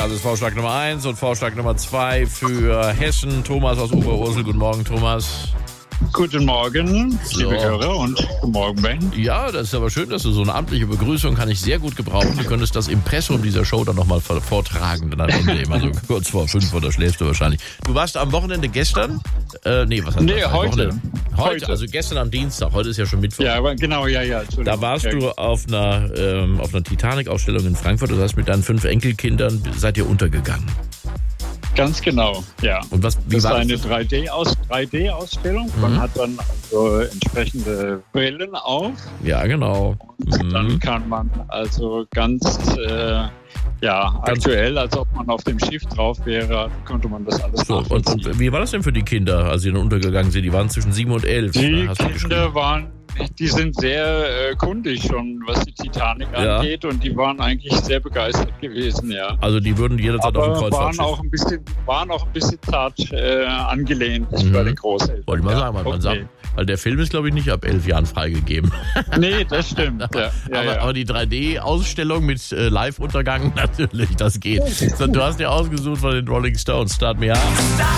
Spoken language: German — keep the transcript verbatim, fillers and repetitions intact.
Das ist Vorschlag Nummer eins und Vorschlag Nummer zwei für Hessen. Thomas aus Oberursel. Guten Morgen, Thomas. Guten Morgen, So. liebe Hörer, und guten Morgen, Ben. Ja, das ist aber schön, dass du so eine amtliche Begrüßung kann ich sehr gut gebrauchen. Du könntest das Impressum dieser Show dann nochmal vortragen. Dann am Ende immer so kurz vor fünf oder schläfst du wahrscheinlich. Du warst am Wochenende gestern? Äh, nee, was heißt Nee, das? heute. Wochenende. heute. Heute. Also gestern am Dienstag. Heute ist ja schon Mittwoch. Ja, aber genau, ja, ja. Entschuldigung. Da warst ja, du auf einer, ähm, auf einer Titanic-Ausstellung in Frankfurt. Du hast mit deinen fünf Enkelkindern, seid ihr untergegangen. Ganz genau, ja. Und was, wie Das war war das? eine drei D Ausstellung. Mhm. Man hat dann also entsprechende Brillen auf. Ja, genau. Und dann Mhm. kann man also ganz äh, ja, Ganz- aktuell, als ob man auf dem Schiff drauf wäre, konnte man das alles So, und, nachvollziehen. und wie war das denn für die Kinder, als sie dann untergegangen sind? Die waren zwischen sieben und elf. Die hast du geschrieben. Kinder waren, die sind sehr äh, kundig schon, was die Titanic Ja. angeht, und die waren eigentlich sehr begeistert gewesen, ja. Also die würden jederzeit auf dem Aber waren Kreuzfahrtschiff. auch ein bisschen, waren auch ein bisschen zart äh, angelehnt Mhm. bei den Großeltern. Wollte ich mal ja. sagen, weil, man okay. sagt, weil der Film ist, glaube ich, nicht ab elf Jahren freigegeben. Nee, das stimmt. Ja, ja, aber, ja. aber die drei D-Ausstellung mit äh, Live-Untergang, natürlich, das geht. So, du hast dir ausgesucht von den Rolling Stones. Start me up.